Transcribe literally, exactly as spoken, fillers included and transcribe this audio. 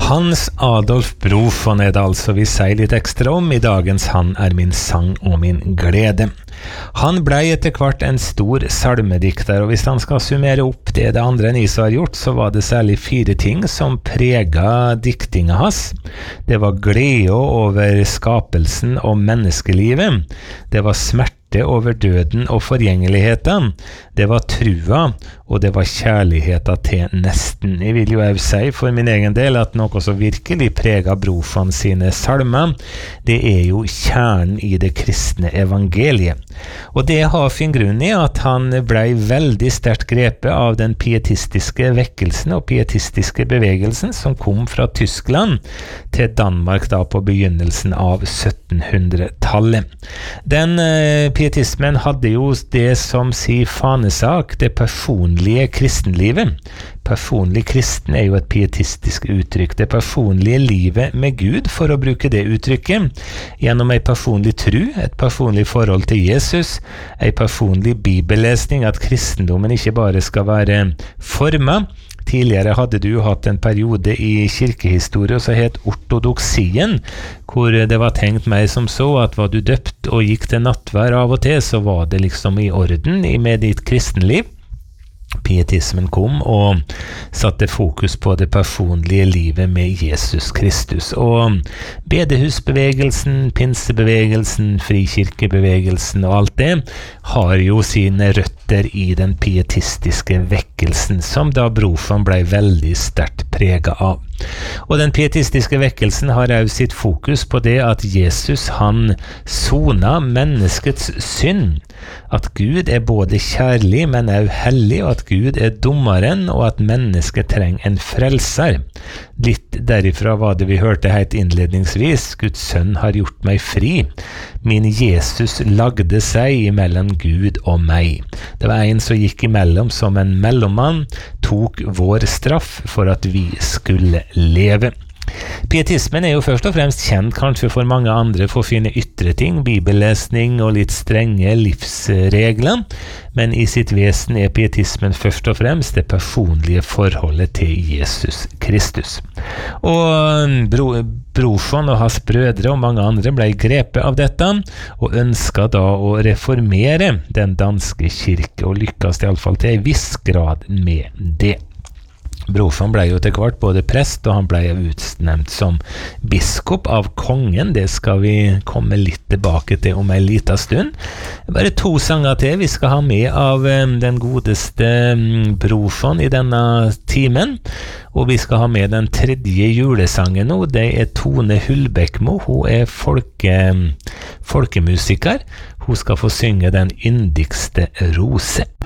Hans Adolf Brofon er det altså vi sier litt ekstra om i dagens Han er min sang og min glede. Han ble etter hvert en stor salmedikter, og hvis han skal summere opp det det andre Nisa har gjort, så var det særlig fire ting som preget diktinga hans. Det var glede over skapelsen og menneskelivet. Det var smerte over døden og forgjengeligheten. Det var trua, og det var kjærligheten til nesten. Jeg vil jo også si for min egen del at noe som virkelig preget Brofon sine salmer, det er jo kjernen i det kristne evangeliet. Og det har fin grunn i at han ble veldig sterkt grepet av den pietistiske vekkelsen og pietistiske bevegelsen som kom fra Tyskland til Danmark da på begynnelsen av syttenhundretallet. Den eh, pietismen hadde jo det som sier fanesak, det personlige kristenlivet. Personlig kristen er jo et pietistisk uttrykk. Det personlige livet med Gud, for å bruke det uttrykket, gjennom en personlig tru, et personlig forhold til Jesus, en personlig bibellesning, at kristendommen ikke bare skal være formet. Tidligere hadde du hatt en periode i kirkehistorie som het ortodoksien, hvor det var tenkt mer som så at var du døpt og gikk til nattvær av og til, så var det liksom i orden med ditt kristenliv. Pietismen kom og satte fokus på det personlige livet med Jesus Kristus, og bedehusbevegelsen, pinsebevegelsen, frikirkebevegelsen og alt det har jo sine røtter i den pietistiske vekkelsen, som da Brofon ble veldig sterkt preget av. Og den pietistiske vekkelsen har også sitt fokus på det at Jesus han sona menneskets synd, at Gud er både kjærlig, men også hellig, og at Gud er dommeren, og at mennesket trenger en frelser. Litt derifra var det vi hørte helt innledningsvis, Guds sønn har gjort meg fri. Min Jesus lagde seg imellom Gud og meg. Det var en som gikk imellom som en mellommann, tok vår straff for at vi skulle leve. Pietismen er jo først og fremst kjent kanskje for mange andre for fine ytre ting, bibellesning og litt strenge livsregler, men i sitt vesen er pietismen først og fremst det personlige forholdet til Jesus Kristus. Og bro, Brofon og hans brødre og mange andre ble grepet av dette, og ønsket da å reformere den danske kirke, og lykkes i alle fall til en viss grad med det. Brofon ble jo til hvert både prest, og han ble utnevnt som biskop av kongen. Det skal vi komme litt tilbake til om en liten stund. Bare to sanger til vi skal ha med av den godeste Brofon i denne timen. Og vi skal ha med den tredje julesangen nå. Det er Tone Hulbekmo. Hun er folke, folkemusiker. Hun skal få synge Den yndigste rose.